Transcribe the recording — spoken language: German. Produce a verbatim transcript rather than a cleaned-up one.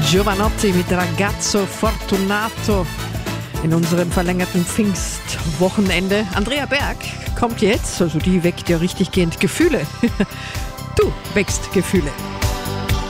Giovanotti mit Ragazzo Fortunato in unserem verlängerten Pfingstwochenende. Andrea Berg kommt jetzt, also die weckt ja richtig gehend Gefühle. Du wächst Gefühle.